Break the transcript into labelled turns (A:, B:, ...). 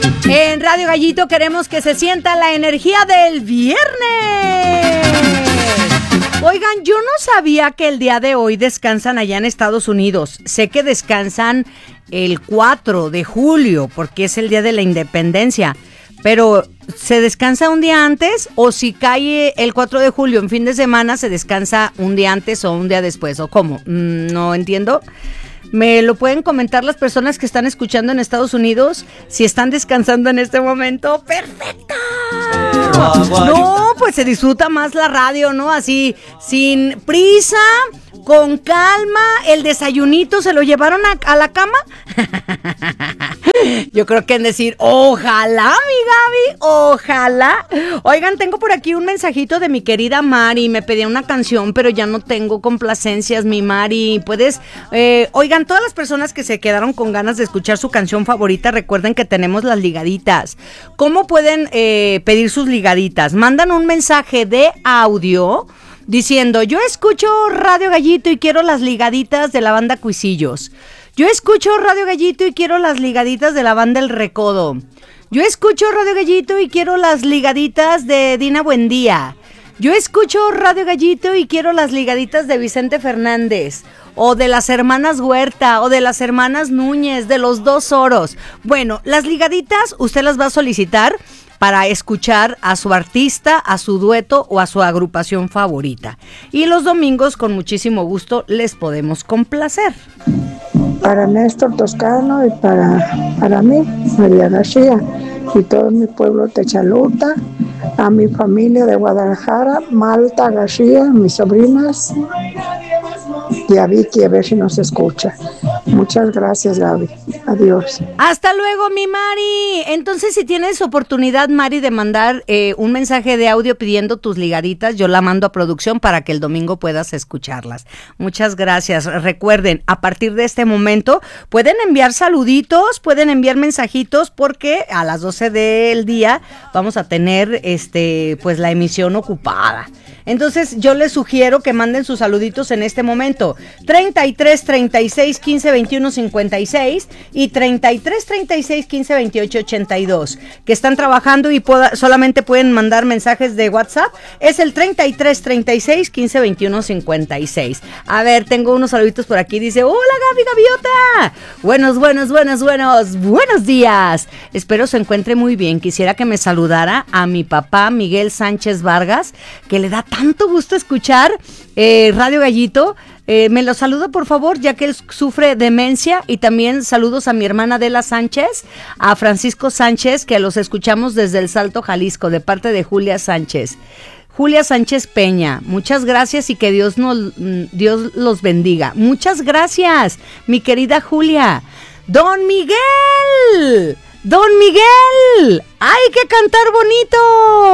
A: En Radio Gallito queremos que se sienta la energía del viernes. Oigan, yo no sabía que el día de hoy descansan allá en Estados Unidos. Sé que descansan el 4 de julio porque es el día de la independencia. Pero, ¿se descansa un día antes? ¿O si cae el 4 de julio en fin de semana, se descansa un día antes o un día después? ¿O cómo? No entiendo. ¿Me lo pueden comentar las personas que están escuchando en Estados Unidos? Si están descansando en este momento. ¡Perfecto! No, pues se disfruta más la radio, ¿no? Así, sin prisa, con calma. ¿El desayunito se lo llevaron a la cama? Yo creo que en decir, ojalá, mi Gaby, ojalá. Oigan, tengo por aquí un mensajito de mi querida Mari. Me pedía una canción, pero ya no tengo complacencias, mi Mari. Puedes, oigan, todas las personas que se quedaron con ganas de escuchar su canción favorita, recuerden que tenemos las ligaditas. ¿Cómo pueden pedir sus ligaditas? Mandan un mensaje de audio diciendo, yo escucho Radio Gallito y quiero las ligaditas de la banda Cuisillos. Yo escucho Radio Gallito y quiero las ligaditas de la banda El Recodo. Yo escucho Radio Gallito y quiero las ligaditas de Dina Buendía. Yo escucho Radio Gallito y quiero las ligaditas de Vicente Fernández. O de las hermanas Huerta, o de las hermanas Núñez, de los Dos Oros. Bueno, las ligaditas usted las va a solicitar para escuchar a su artista, a su dueto o a su agrupación favorita. Y los domingos, con muchísimo gusto, les podemos complacer.
B: Para Néstor Toscano y para mí, María García, y todo mi pueblo Techaluta, a mi familia de Guadalajara, Malta García, mis sobrinas, y a Vicky, a ver si nos escucha. Muchas gracias, Gaby. Adiós.
A: Hasta luego, mi Mari. Entonces, si tienes oportunidad, Mari, de mandar un mensaje de audio pidiendo tus ligaditas, yo la mando a producción para que el domingo puedas escucharlas. Muchas gracias. Recuerden, a partir de este momento, pueden enviar saluditos, pueden enviar mensajitos, porque a las 12 del día vamos a tener pues la emisión ocupada. Entonces, yo les sugiero que manden sus saluditos en este momento. 33 36 15 21 56 y 33 36 15 28 82, que están trabajando y solamente pueden mandar mensajes de WhatsApp. Es el 33 36 15 21 56. A ver, tengo unos saluditos por aquí. Dice, hola Gaby Gaviota. Buenos días. Espero se encuentre muy bien. Quisiera que me saludara a mi papá Miguel Sánchez Vargas, que le da tanto gusto escuchar Radio Gallito. Me lo saludo, por favor, ya que él sufre demencia. Y también saludos a mi hermana Adela Sánchez, a Francisco Sánchez, que los escuchamos desde El Salto, Jalisco, de parte de Julia Sánchez. Julia Sánchez Peña, muchas gracias y que Dios los bendiga. Muchas gracias, mi querida Julia. ¡Don Miguel! ¡Hay que cantar bonito!